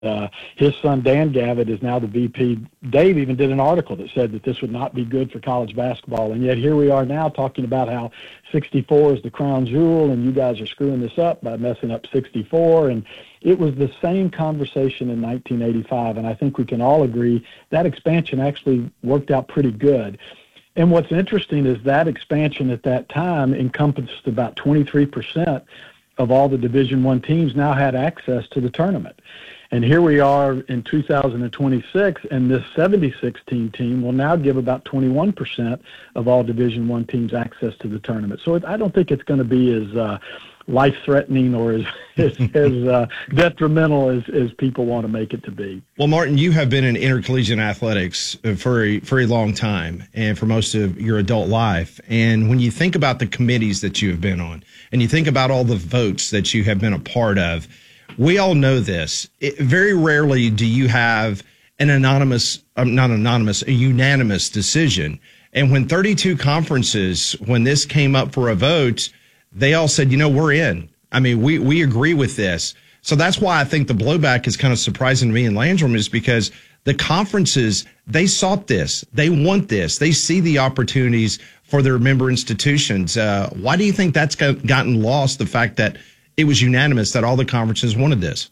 his son Dan Gavitt is now the VP. Dave even did an article that said that this would not be good for college basketball, and yet here we are now talking about how 64 is the crown jewel, and you guys are screwing this up by messing up 64. And it was the same conversation in 1985, and I think we can all agree that expansion actually worked out pretty good. And what's interesting is that expansion at that time encompassed about 23% of all the Division I teams now had access to the tournament. And here we are in 2026, and this 76-team team will now give about 21% of all Division I teams access to the tournament. So I don't think it's going to be as life-threatening or as detrimental as people want to make it to be. Well, Martin, you have been in intercollegiate athletics for a long time and for most of your adult life. And when you think about the committees that you have been on and you think about all the votes that you have been a part of, we all know this. Very rarely do you have an a unanimous decision. And when 32 conferences, when this came up for a vote, they all said, we're in. I mean, we agree with this. So that's why I think the blowback is kind of surprising to me in Landrum, is because the conferences, they sought this. They want this. They see the opportunities for their member institutions. Why do you think that's gotten lost, the fact that it was unanimous that all the conferences wanted this?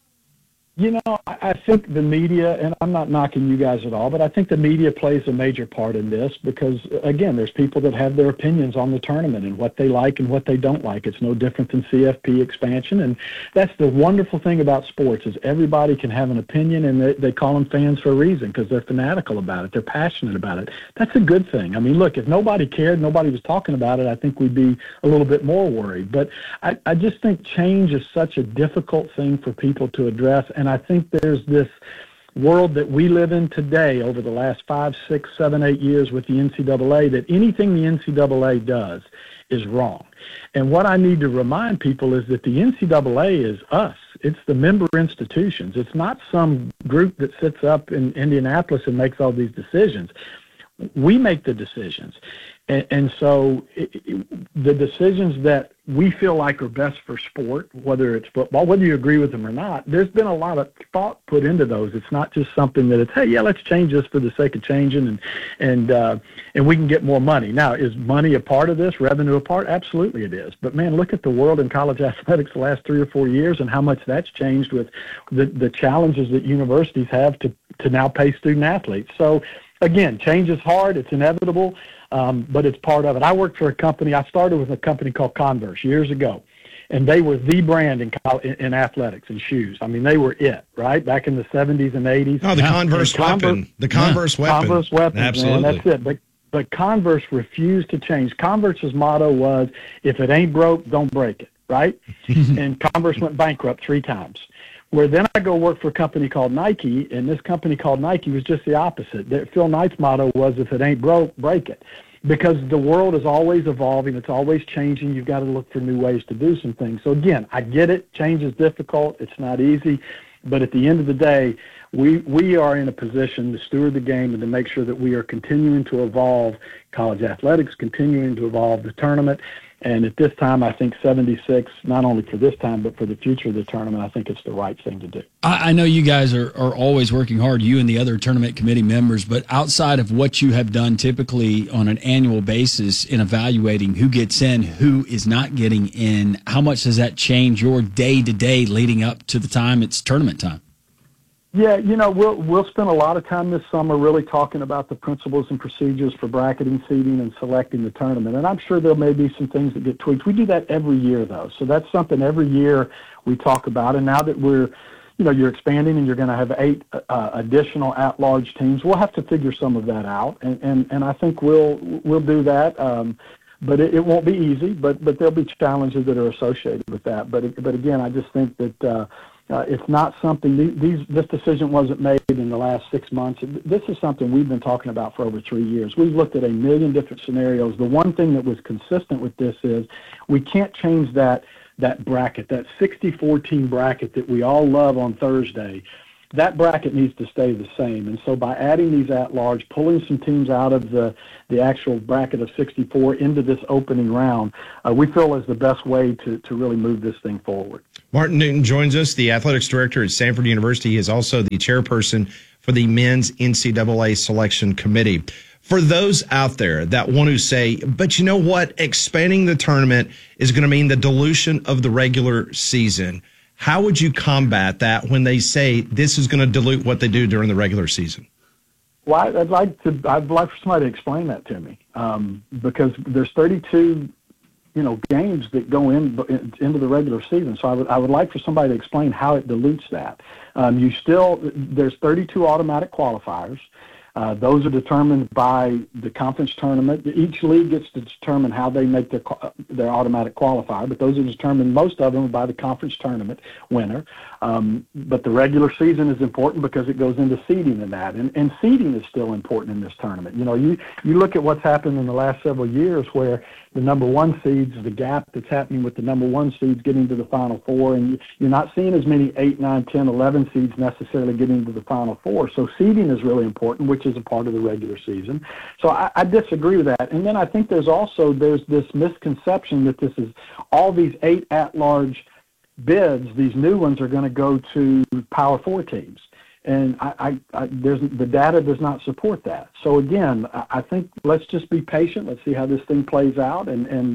I think the media, and I'm not knocking you guys at all, but I think the media plays a major part in this because, again, there's people that have their opinions on the tournament and what they like and what they don't like. It's no different than CFP expansion, and that's the wonderful thing about sports is everybody can have an opinion, and they call them fans for a reason because they're fanatical about it. They're passionate about it. That's a good thing. I mean, look, if nobody cared, nobody was talking about it, I think we'd be a little bit more worried. But I just think change is such a difficult thing for people to address, and I think there's this world that we live in today over the last 5, 6, 7, 8 years with the NCAA that anything the NCAA does is wrong. And what I need to remind people is that the NCAA is us. It's the member institutions. It's not some group that sits up in Indianapolis and makes all these decisions. We make the decisions. And so the decisions that we feel like are best for sport, whether it's football, whether you agree with them or not, there's been a lot of thought put into those. It's not just something that it's, hey, yeah, let's change this for the sake of changing and we can get more money. Now, is money a part of this, revenue a part? Absolutely it is. But, man, look at the world in college athletics the last 3 or 4 years and how much that's changed with the challenges that universities have to now pay student athletes. So, again, change is hard. It's inevitable. But it's part of it. I worked for a company. I started with a company called Converse years ago, and they were the brand in athletics and shoes. I mean, they were it, right, back in the 70s and 80s. Oh, the Converse weapon. The Converse weapon. Converse weapon, absolutely. Man, that's it. But Converse refused to change. Converse's motto was, if it ain't broke, don't break it, right? And Converse went bankrupt 3 times. Where then I go work for a company called Nike, and this company called Nike was just the opposite. Phil Knight's motto was, if it ain't broke, break it. Because the world is always evolving. It's always changing. You've got to look for new ways to do some things. So, again, I get it. Change is difficult. It's not easy. But at the end of the day, we are in a position to steward the game and to make sure that we are continuing to evolve college athletics, continuing to evolve the tournament. And at this time, I think 76, not only for this time, but for the future of the tournament, I think it's the right thing to do. I know you guys are always working hard, you and the other tournament committee members, but outside of what you have done typically on an annual basis in evaluating who gets in, who is not getting in, how much does that change your day-to-day leading up to the time it's tournament time? Yeah, we'll spend a lot of time this summer really talking about the principles and procedures for bracketing, seeding, and selecting the tournament. And I'm sure there may be some things that get tweaked. We do that every year, though. So that's something every year we talk about. And now that you're expanding and you're going to have 8 additional at-large teams, we'll have to figure some of that out. And I think we'll do that. But it won't be easy. But there'll be challenges that are associated with that. But again, I just think that. It's not something, this decision wasn't made in the last 6 months. This is something we've been talking about for over 3 years. We've looked at a million different scenarios. The one thing that was consistent with this is we can't change that bracket, that 64-team bracket that we all love on Thursday. that bracket needs to stay the same. And so by adding these at-large, pulling some teams out of the actual bracket of 64 into this opening round, we feel is the best way to really move this thing forward. Martin Newton joins us, the athletics director at Stanford University. He is also the chairperson for the Men's NCAA Selection Committee. For those out there that want to say, but you know what, expanding the tournament is going to mean the dilution of the regular season, how would you combat that when they say this is going to dilute what they do during the regular season? Well, I'd like for somebody to explain that to me, because there's 32, games that go into the regular season. So I would like for somebody to explain how it dilutes that. There's 32 automatic qualifiers. Those are determined by the conference tournament. Each league gets to determine how they make their automatic qualifier, but those are determined, most of them, by the conference tournament winner. But the regular season is important because it goes into seeding in that, and seeding is still important in this tournament. You look at what's happened in the last several years where the number one seeds, the gap that's happening with the number one seeds getting to the Final Four, and you're not seeing as many 8, 9, 10, 11 seeds necessarily getting to the Final Four. So seeding is really important, which is a part of the regular season. So I disagree with that. And then I think there's this misconception that this is all these 8 at-large bids, these new ones are going to go to Power 4 teams. And the data does not support that. So again, I think let's just be patient. Let's see how this thing plays out, and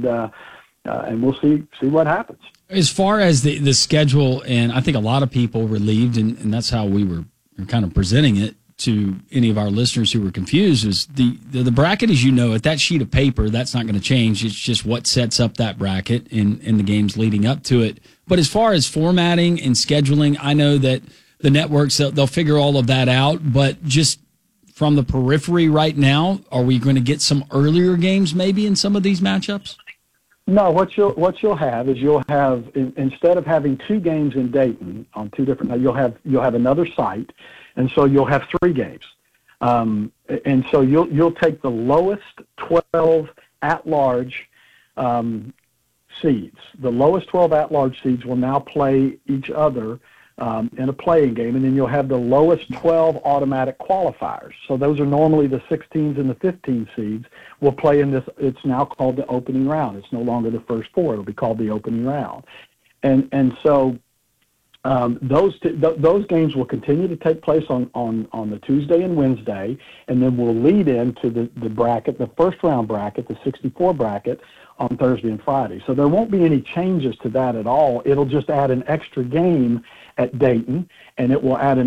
we'll see what happens. As far as the schedule, and I think a lot of people relieved, and that's how we were kind of presenting it to any of our listeners who were confused, is the bracket, as you know, at that sheet of paper, that's not going to change. It's just what sets up that bracket in the games leading up to it. But as far as formatting and scheduling, I know that the networks, they'll figure all of that out. But just from the periphery right now, are we going to get some earlier games maybe in some of these matchups? No, what you'll have is instead of having 2 games in Dayton on 2 different, you'll have another site, and so you'll have 3 games, and so you'll take the lowest 12 at-large seeds. The lowest 12 at-large seeds will now play each other in a playing game, and then you'll have the lowest 12 automatic qualifiers. So those are normally the 16s and the 15 seeds will play in this. It's now called the opening round. It's no longer the first 4. It'll be called the opening round. And so those games will continue to take place on the Tuesday and Wednesday, and then we'll lead into the bracket, the first round bracket, the 64 bracket, on Thursday and Friday. So there won't be any changes to that at all. It'll just add an extra game at Dayton, and it will add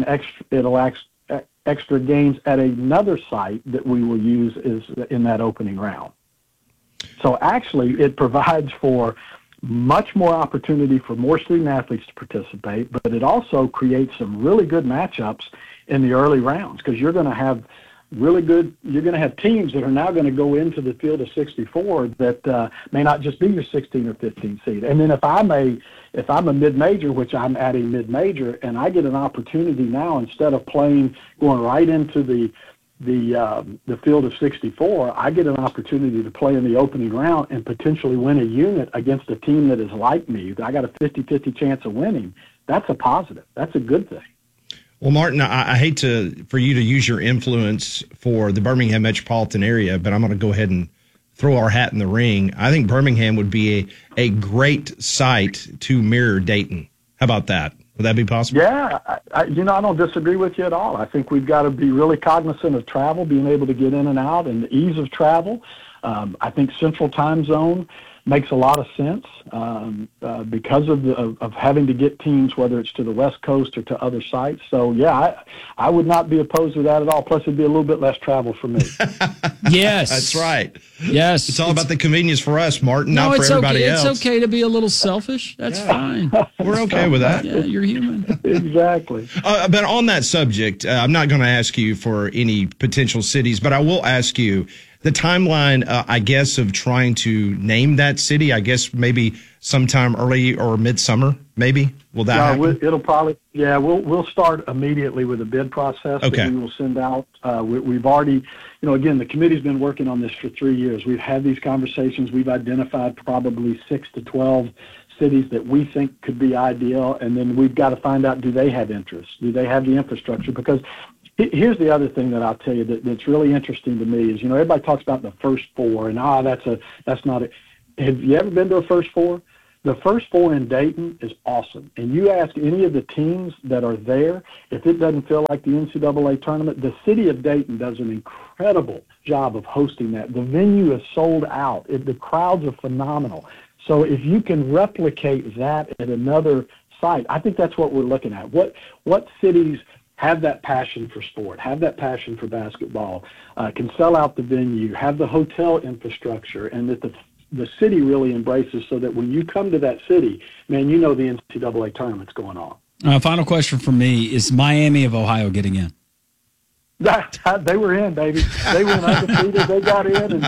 extra games at another site that we will use in that opening round. So actually, it provides for much more opportunity for more student athletes to participate, but it also creates some really good matchups in the early rounds, because you're going to have teams that are now going to go into the field of 64 that may not just be your 16 or 15 seed. And then if I'm a mid-major, which I'm adding mid-major, and I get an opportunity now, instead of going right into the field of 64, I get an opportunity to play in the opening round and potentially win a unit against a team that is like me. I got a 50-50 chance of winning. That's a positive. That's a good thing. Well, Martin, I hate for you to use your influence for the Birmingham metropolitan area, but I'm going to go ahead and throw our hat in the ring. I think Birmingham would be a great site to mirror Dayton. How about that? Would that be possible? Yeah, I don't disagree with you at all. I think we've got to be really cognizant of travel, being able to get in and out, and the ease of travel. I think Central Time Zone makes a lot of sense because of having to get teams, whether it's to the West Coast or to other sites. So, yeah, I would not be opposed to that at all. Plus, it'd be a little bit less travel for me. Yes. That's right. Yes. It's all about the convenience for us, Martin, not for everybody else. It's okay to be a little selfish. That's fine. We're okay with that. Yeah, you're human. Exactly. But on that subject, I'm not going to ask you for any potential cities, but I will ask you the timeline, I guess, of trying to name that city. I guess maybe sometime early or midsummer, maybe. Will that happen? It'll probably, we'll start immediately with a bid process that we will send out. We've already, again, the committee's been working on this for 3 years. We've had these conversations. We've identified probably 6 to 12 cities that we think could be ideal, and then we've got to find out, do they have interest? Do they have the infrastructure? Because here's the other thing that I'll tell you that's really interesting to me is, everybody talks about the first four, and that's not it. Have you ever been to a first four? The first four in Dayton is awesome. And you ask any of the teams that are there, if it doesn't feel like the NCAA tournament, the city of Dayton does an incredible job of hosting that. The venue is sold out. The crowds are phenomenal. So if you can replicate that at another site, I think that's what we're looking at. What cities have that passion for sport, have that passion for basketball, can sell out the venue, have the hotel infrastructure, and that the city really embraces, so that when you come to that city, man, the NCAA tournament's going on. Final question from me, is Miami of Ohio getting in? They were in, baby. They went undefeated. They got in,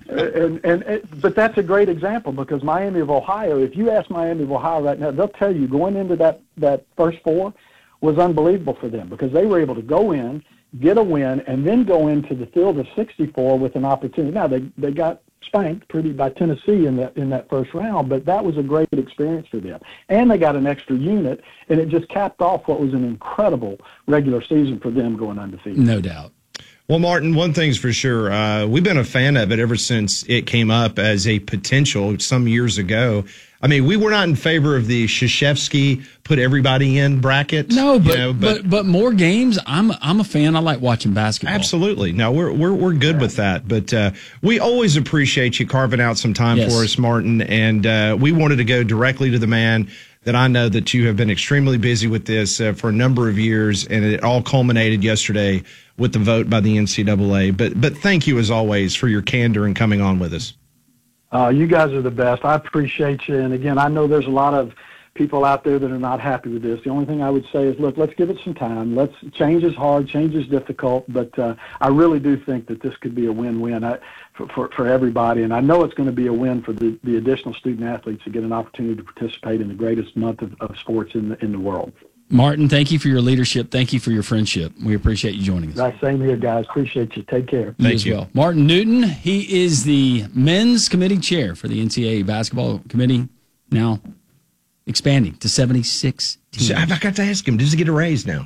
but that's a great example, because Miami of Ohio, if you ask Miami of Ohio right now, they'll tell you going into that first four was unbelievable for them, because they were able to go in, get a win, and then go into the field of 64 with an opportunity. Now, they got spanked pretty by Tennessee in that first round, but that was a great experience for them. And they got an extra unit, and it just capped off what was an incredible regular season for them going undefeated. No doubt. Well, Martin, one thing's for sure. We've been a fan of it ever since it came up as a potential some years ago. I mean, we were not in favor of the Krzyzewski put everybody in bracket. No, but more games. I'm a fan. I like watching basketball. Absolutely. No, we're good with that. But we always appreciate you carving out some time for us, Martin. And we wanted to go directly to the man that I know that you have been extremely busy with this for a number of years, and it all culminated yesterday with the vote by the NCAA. But thank you, as always, for your candor and coming on with us. You guys are the best. I appreciate you. And, again, I know there's a lot of people out there that are not happy with this. The only thing I would say is, look, let's give it some time. Change is hard. Change is difficult. But I really do think that this could be a win-win for everybody. And I know it's going to be a win for the additional student athletes to get an opportunity to participate in the greatest month of sports in the world. Martin, thank you for your leadership. Thank you for your friendship. We appreciate you joining us. Right, same here, guys. Appreciate you. Take care. Thank you. Well. Martin Newton, he is the men's committee chair for the NCAA basketball committee, now expanding to 76 teams. I got to ask him, does he get a raise now?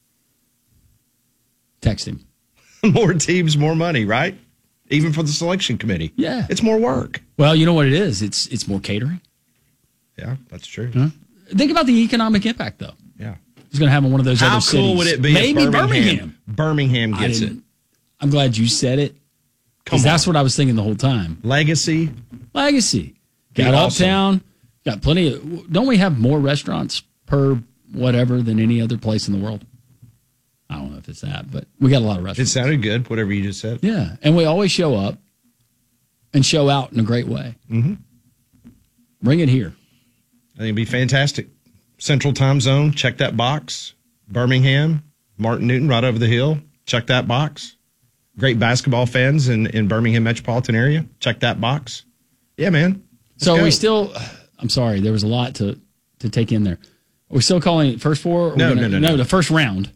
Text him. More teams, more money, right? Even for the selection committee. Yeah. It's more work. Well, you know what it is? It's more catering. Yeah, that's true. Huh? Think about the economic impact, though. Yeah. He's going to have in one of those other cities. How cool would it be Maybe if Birmingham gets it? I'm glad you said it, because that's what I was thinking the whole time. Legacy. Got Uptown. Got plenty of. Don't we have more restaurants per whatever than any other place in the world? I don't know if it's that, but we got a lot of restaurants. It sounded good, whatever you just said. Yeah, and we always show up and show out in a great way. Mm-hmm. Bring it here. I think it'd be fantastic. Central Time Zone, check that box. Birmingham, Martin Newton, right over the hill, check that box. Great basketball fans in Birmingham metropolitan area, check that box. Yeah, man. I'm sorry, there was a lot to take in there. Are we still calling it first four? No, the first round.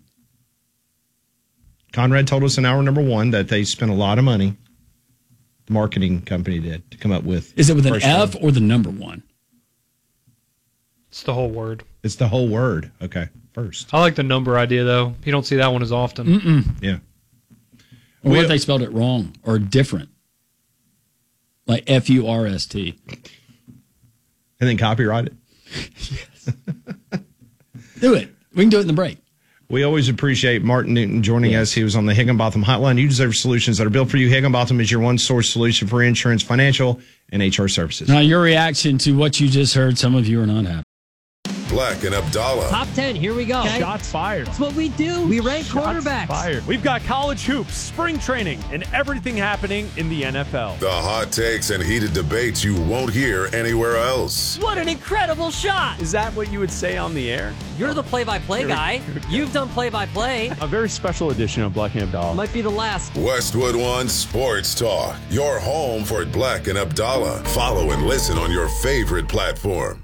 Conrad told us in hour number one that they spent a lot of money, the marketing company did, to come up with. Is it with an F or the number one? It's the whole word. It's the whole word. Okay, first. I like the number idea, though. You don't see that one as often. Yeah. Or what if they spelled it wrong or different? Like FURST. And then copyright it? Yes. Do it. We can do it in the break. We always appreciate Martin Newton joining us. He was on the Higginbotham Hotline. You deserve solutions that are built for you. Higginbotham is your one-source solution for insurance, financial, and HR services. Now, your reaction to what you just heard, some of you are not happy. Black and Abdallah. Top 10, here we go. Okay. Shots fired. That's what we do. We rank quarterbacks. Fired. We've got college hoops, spring training, and everything happening in the NFL. The hot takes and heated debates you won't hear anywhere else. What an incredible shot. Is that what you would say on the air? You're the play-by-play guy. You've done play-by-play. A very special edition of Black and Abdallah. Might be the last. Westwood One Sports Talk. Your home for Black and Abdallah. Follow and listen on your favorite platform.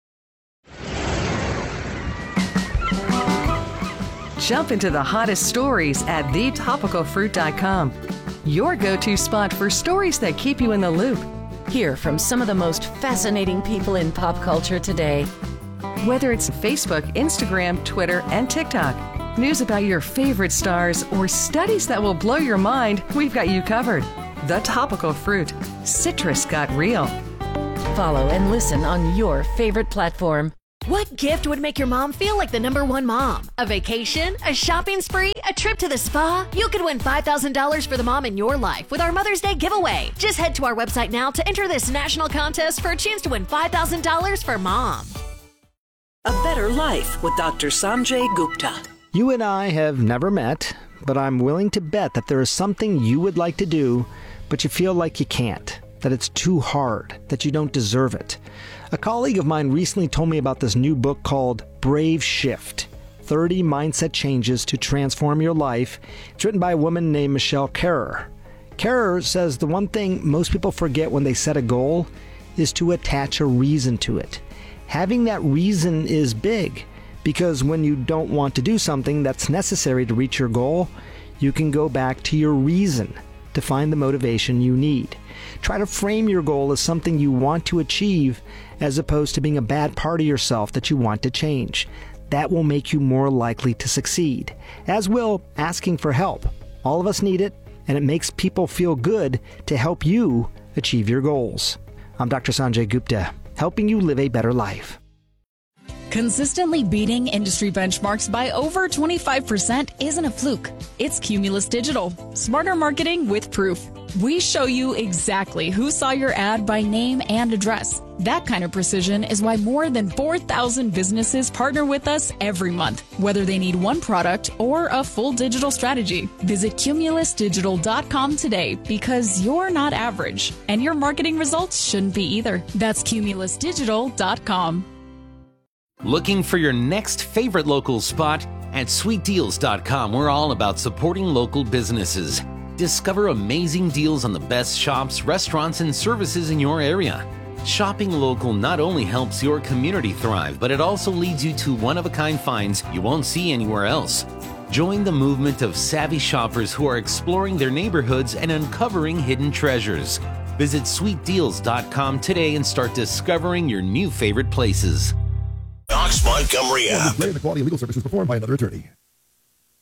Jump into the hottest stories at thetopicalfruit.com. Your go-to spot for stories that keep you in the loop. Hear from some of the most fascinating people in pop culture today. Whether it's Facebook, Instagram, Twitter, and TikTok, news about your favorite stars, or studies that will blow your mind, we've got you covered. The Topical Fruit. Citrus got real. Follow and listen on your favorite platform. What gift would make your mom feel like the #1 mom? A vacation? A shopping spree? A trip to the spa? You could win $5,000 for the mom in your life with our Mother's Day giveaway. Just head to our website now to enter this national contest for a chance to win $5,000 for mom. A Better Life with Dr. Sanjay Gupta. You and I have never met, but I'm willing to bet that there is something you would like to do, but you feel like you can't, that it's too hard, that you don't deserve it. A colleague of mine recently told me about this new book called Brave Shift, 30 Mindset Changes to Transform Your Life. It's written by a woman named Michelle Kerrer. Kerrer says the one thing most people forget when they set a goal is to attach a reason to it. Having that reason is big, because when you don't want to do something that's necessary to reach your goal, you can go back to your reason to find the motivation you need. Try to frame your goal as something you want to achieve as opposed to being a bad part of yourself that you want to change. That will make you more likely to succeed, as will asking for help. All of us need it, and it makes people feel good to help you achieve your goals. I'm Dr. Sanjay Gupta, helping you live a better life. Consistently beating industry benchmarks by over 25% isn't a fluke. It's Cumulus Digital. Smarter marketing with proof. We show you exactly who saw your ad by name and address. That kind of precision is why more than 4,000 businesses partner with us every month, whether they need one product or a full digital strategy. Visit cumulusdigital.com today, because you're not average, and your marketing results shouldn't be either. That's cumulusdigital.com. Looking for your next favorite local spot? At sweetdeals.com, we're all about supporting local businesses. Discover amazing deals on the best shops, restaurants, and services in your area. Shopping local not only helps your community thrive, but it also leads you to one-of-a-kind finds you won't see anywhere else. Join the movement of savvy shoppers who are exploring their neighborhoods and uncovering hidden treasures. Visit sweetdeals.com today and start discovering your new favorite places. Knox Montgomery app. The quality of legal services performed by another attorney.